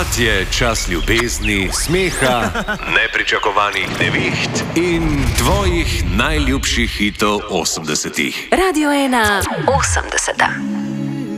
Pomlad je čas ljubezni, smeha, nepričakovanih neviht in tvojih najljubših hitov 80-ih. Radio 1 80.